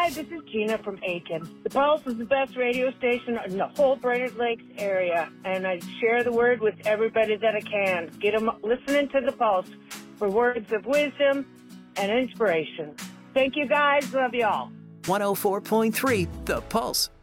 Hi, this is Gina from Aiken. The Pulse is the best radio station in the whole Brainerd Lakes area, and I share the word with everybody that I can. Get them listening to the Pulse for words of wisdom and inspiration. Thank you, guys. Love you all. 104.3 The Pulse.